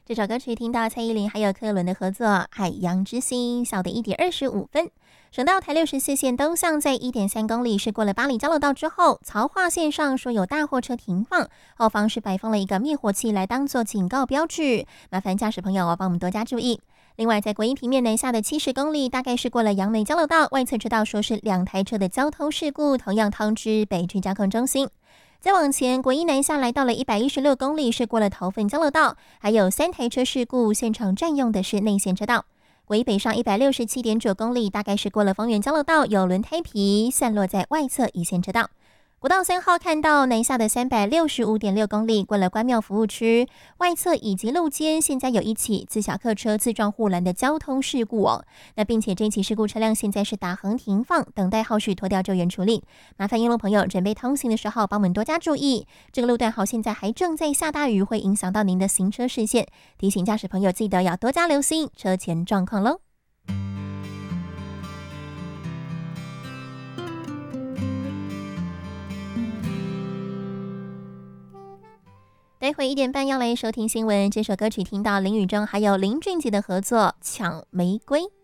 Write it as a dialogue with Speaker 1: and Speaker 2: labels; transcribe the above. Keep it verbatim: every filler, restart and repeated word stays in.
Speaker 1: 这首歌曲听到蔡依林还有柯伦的合作《海洋之心》，小的一点二十五分。省道台六十四线东向在 一点三公里是过了八里交流道之后，曹化线上说有大货车停放，后方是摆放了一个灭火器来当做警告标志，麻烦驾驶朋友哦帮我们多加注意。另外在国一平面南下的七十公里，大概是过了杨梅交流道，外侧车道说是两台车的交通事故，同样通知北区交控中心。再往前，国一南下来到了一百一十六公里，是过了头份交流道，还有三台车事故，现场占用的是内线车道。国一北上一百六十七点九公里，大概是过了丰原交流道，有轮胎皮散落在外侧一线车道。国道三号看到南下的三百六十五点六公里，过了关庙服务区外侧以及路肩，现在有一起自小客车自撞护栏的交通事故哦。那并且这起事故车辆现在是打横停放，等待后续拖吊救援处理。麻烦一路朋友准备通行的时候，帮我们多加注意。这个路段好，现在还正在下大雨，会影响到您的行车视线，提醒驾驶朋友记得要多加留心车前状况喽。待会一点半要来收听新闻，这首歌曲听到林宇中还有林俊杰的合作《抢玫瑰》。